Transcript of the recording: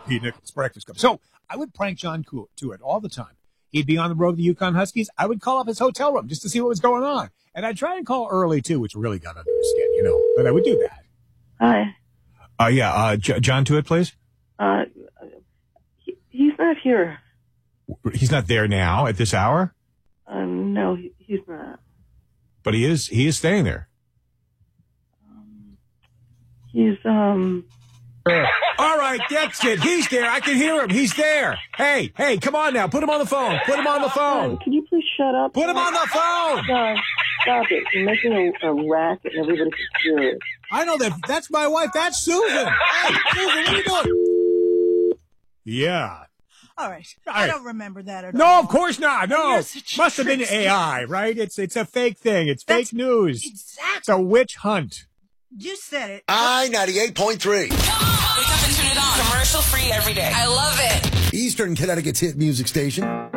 Pete Nichols Breakfast Club. So I would prank John Tewitt all the time. He'd be on the road with the Yukon Huskies. I would call up his hotel room just to see what was going on. And I'd try and call early, too, which really got under his skin, you know. But I would do that. Hi. John Tewitt, please. He's not here. He's not there now at this hour? No, he's not. But he is staying there. He's, All right, that's it. He's there. I can hear him. He's there. Hey, come on now. Put him on the phone. Put him on the phone. Can you please shut up? Put him on the phone. No, stop it. You're making a racket and everybody can hear it. I know that. That's my wife. That's Susan. Hey, Susan, what are you doing? Yeah. All right. I don't remember that at all. No, of course not. No. Such Must have been trickster. AI, right? It's a fake thing. It's fake news. Exactly. It's a witch hunt. You said it. I-98.3. Wake up and turn it on. Commercial free every day. I love it. Eastern Connecticut's hit music station.